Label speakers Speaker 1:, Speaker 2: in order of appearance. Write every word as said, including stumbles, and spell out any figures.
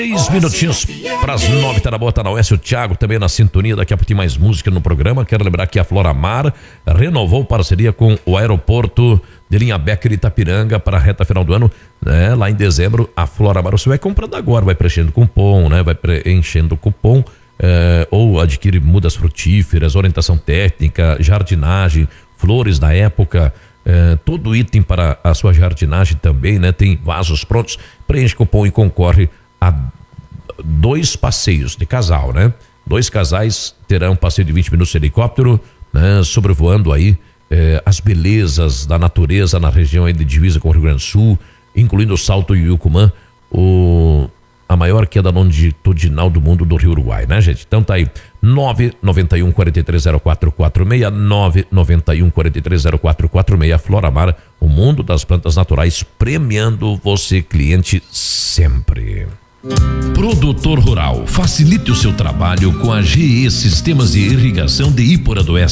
Speaker 1: Três minutinhos para as nove, tá na boa, tá na oeste. O Thiago também na sintonia. Daqui a pouco tem mais música no programa. Quero lembrar que a Floramar renovou parceria com o aeroporto de Linha Becker Itapiranga para a reta final do ano, né? Lá em dezembro, a Floramar, você vai comprando agora, vai preenchendo cupom, né? Vai preenchendo cupom, eh, ou adquire mudas frutíferas, orientação técnica, jardinagem, flores da época, eh, todo item para a sua jardinagem também, né? Tem vasos prontos, preenche cupom e concorre a dois passeios de casal, né? Dois casais terão um passeio de vinte minutos de helicóptero, né? Sobrevoando aí eh, as belezas da natureza na região aí de divisa com o Rio Grande do Sul, incluindo o Salto Yucumã, o, a maior queda longitudinal do mundo do Rio Uruguai, né, gente? Então tá aí, nove nove um, quatro três zero quatro quatro seis, nove nove um, quatro três zero quatro quatro seis, Floramar, o mundo das plantas naturais, premiando você, cliente, sempre.
Speaker 2: Produtor rural, facilite o seu trabalho com a G E Sistemas de Irrigação de Ípora do Oeste.